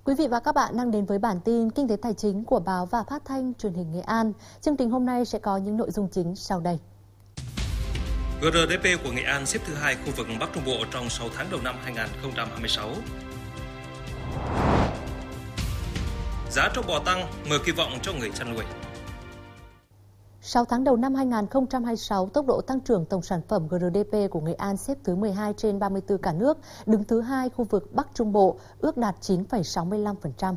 Quý vị và các bạn đang đến với bản tin Kinh tế Tài chính của Báo và Phát thanh Truyền hình Nghệ An. Chương trình hôm nay sẽ có những nội dung chính sau đây. GRDP của Nghệ An xếp thứ 2 khu vực Bắc Trung Bộ trong 6 tháng đầu năm 2026. Giá trâu bò tăng, mở kỳ vọng cho người chăn nuôi. 6 tháng đầu năm 2026, tốc độ tăng trưởng tổng sản phẩm GRDP của Nghệ An xếp thứ 12 trên 34 cả nước, đứng thứ 2 khu vực Bắc Trung Bộ, ước đạt 9,65%.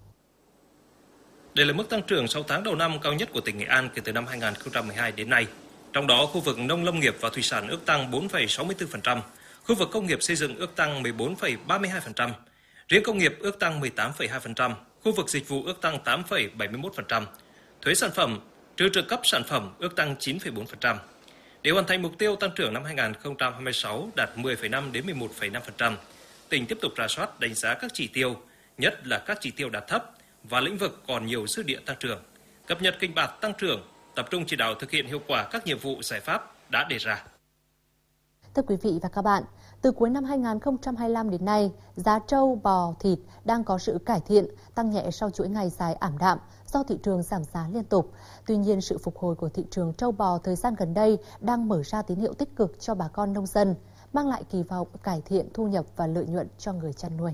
Đây là mức tăng trưởng 6 tháng đầu năm cao nhất của tỉnh Nghệ An kể từ năm 2012 đến nay. Trong đó, khu vực nông lâm nghiệp và thủy sản ước tăng 4,64%, khu vực công nghiệp xây dựng ước tăng 14,32%, riêng công nghiệp ước tăng 18,2%, khu vực dịch vụ ước tăng 8,71%, thuế sản phẩm trừ trợ cấp sản phẩm ước tăng 9,4%. Để hoàn thành mục tiêu tăng trưởng năm 2026 đạt 10,5 đến 11,5%, tỉnh tiếp tục rà soát đánh giá các chỉ tiêu, nhất là các chỉ tiêu đạt thấp và lĩnh vực còn nhiều dư địa tăng trưởng, cập nhật kịch bản tăng trưởng, tập trung chỉ đạo thực hiện hiệu quả các nhiệm vụ giải pháp đã đề ra. Thưa quý vị và các bạn, từ cuối năm 2025 đến nay, giá trâu, bò, thịt đang có sự cải thiện, tăng nhẹ sau chuỗi ngày dài ảm đạm do thị trường giảm giá liên tục. Tuy nhiên, sự phục hồi của thị trường trâu bò thời gian gần đây đang mở ra tín hiệu tích cực cho bà con nông dân, mang lại kỳ vọng cải thiện thu nhập và lợi nhuận cho người chăn nuôi.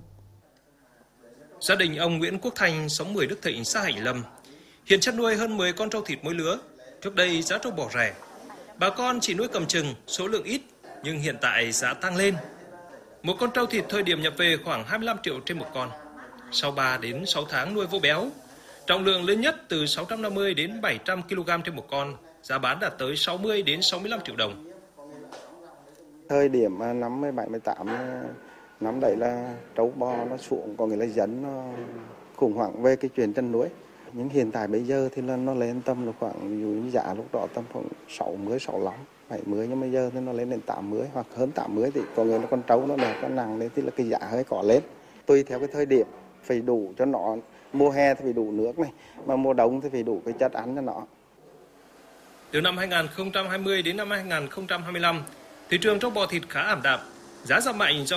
Gia đình ông Nguyễn Quốc Thanh, xóm 10 Đức Thịnh, xã Hạnh Lâm, hiện chăn nuôi hơn 10 con trâu thịt mỗi lứa. Trước đây giá trâu bò rẻ, bà con chỉ nuôi cầm chừng, số lượng ít, nhưng hiện tại giá tăng lên. Một con trâu thịt thời điểm nhập về khoảng 25 triệu trên một con. Sau 3 đến 6 tháng nuôi vô béo, trọng lượng lớn nhất từ 650 đến 700 kg trên một con, giá bán đạt tới 60 đến 65 triệu đồng. Thời điểm năm 17-18 năm đấy là trâu bò nó xuống, có nghĩa là dân nó khủng hoảng về cái chuyện chăn nuôi. Nhưng hiện tại bây giờ thì là nó lên tầm là khoảng, ví dụ như giá lúc đó tầm khoảng 60, 65, 70, nhưng bây giờ thì nó lên đến 80 hoặc hơn 80 thì có nghĩa là con trâu nó đẹp, con nặng đấy thì là cái giá hơi có lên. Tùy theo cái thời điểm phải đủ cho nó, mùa hè thì phải đủ nước này, mà mùa đông thì phải đủ cái chất ăn cho nó. Từ năm 2020 đến năm 2025, thị trường trâu bò thịt khá ảm đạm, giá giảm mạnh do